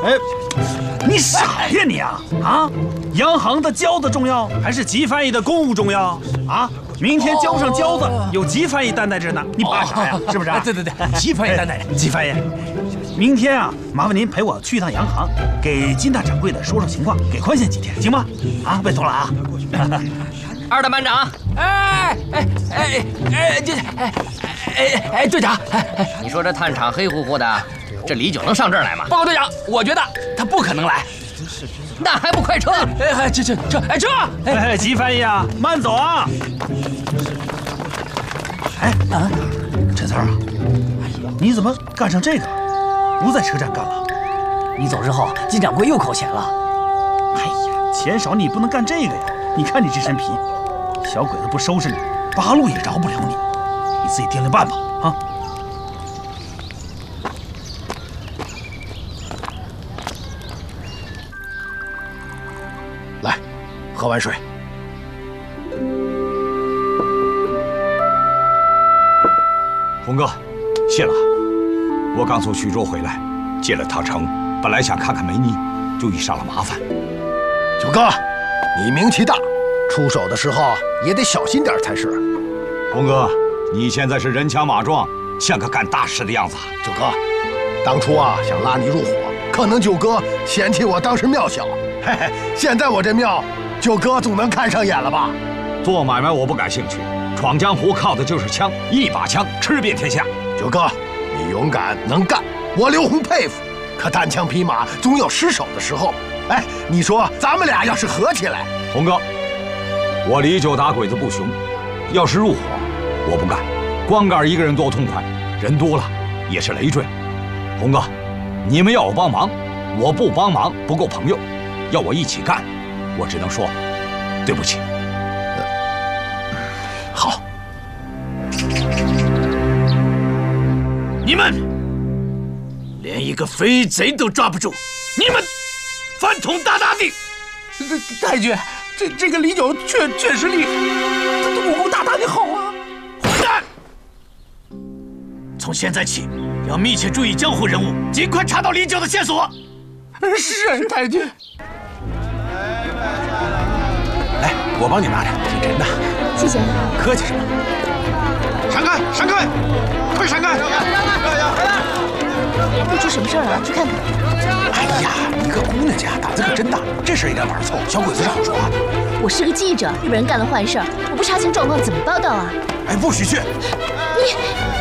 哎，你傻呀你啊！啊，洋行的交子重要，还是吉翻译的公务重要啊？明天交上交子，有吉翻译担待着呢，你怕啥呀？是不是？ 对，吉翻译担待着。 吉翻译，明天啊，麻烦您陪我去一趟洋行，给金大掌柜的说说情况，给宽限几天，行吗？啊，拜托了啊！ 二大班长， 队长， 你说这炭厂黑乎乎的，这李九能上这儿来吗？ 报告队长，我觉得他不可能来。 那还不快撤！ 撤！ 吉翻译啊，慢走啊！陈三啊，你怎么干成这个了？不在车站干了？ 你走之后，金掌柜又扣钱了。 哎呀，钱少你不能干这个呀！你看你这身皮，小鬼子不收拾你，八路也饶不了你，你自己掂量办吧啊！ 来，喝碗水。 洪哥，谢了。我刚从徐州回来，进了趟城，本来想看看梅妮，就遇上了麻烦。 九哥，你名气大，出手的时候也得小心点才是。 洪哥，你现在是人强马壮，像个干大事的样子。 九哥，当初啊想拉你入伙，可能九哥嫌弃我当时庙小，嘿嘿，现在我这庙，九哥总能看上眼了吧？ 做买卖我不感兴趣，闯江湖靠的就是枪，一把枪吃遍天下。 九哥，你勇敢能干，我刘洪佩服。可单枪匹马总有失手的时候。哎，你说咱们俩要是合起来， 洪哥，我李九打鬼子不雄，要是入伙，我不干。光干一个人多痛快，人多了也是累赘。洪哥，你们要我帮忙，我不帮忙不够朋友；要我一起干，我只能说对不起。 好。 你们连一个飞贼都抓不住，你们饭桶大大的！太君，这个李九确实厉害，他的武功大大的好啊！混蛋！从现在起，要密切注意江湖人物，尽快查到李九的线索。是太君。来，我帮你拿着，挺沉的。 谢谢。 客气什么？闪开！闪开！快闪开！ 又出什么事儿了？去看看。 哎呀，一个姑娘家胆子可真大，这事也敢玩凑，小鬼子是好说话的。 我是个记者，日本人干了坏事，我不查清状况怎么报道啊？ 哎，不许去！ 你。